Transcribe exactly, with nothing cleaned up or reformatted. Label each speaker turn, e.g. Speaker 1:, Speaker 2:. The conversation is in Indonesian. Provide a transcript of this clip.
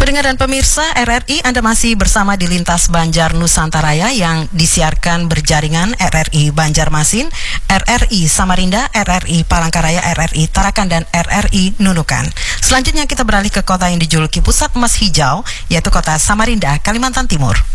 Speaker 1: Pendengar dan pemirsa R R I, Anda masih bersama di Lintas Banjar Nusantaraya yang disiarkan berjaringan R R I Banjarmasin, R R I Samarinda, R R I Palangkaraya, R R I Tarakan, dan R R I Nunukan. Selanjutnya kita beralih ke kota yang dijuluki pusat emas hijau, yaitu kota Samarinda, Kalimantan Timur.